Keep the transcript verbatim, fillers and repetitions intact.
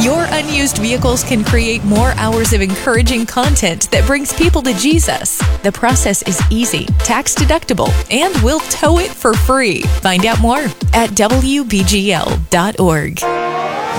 Your unused vehicles can create more hours of encouraging content that brings people to Jesus. The process is easy, tax deductible, and we'll tow it for free. Find out more at W B G L dot org.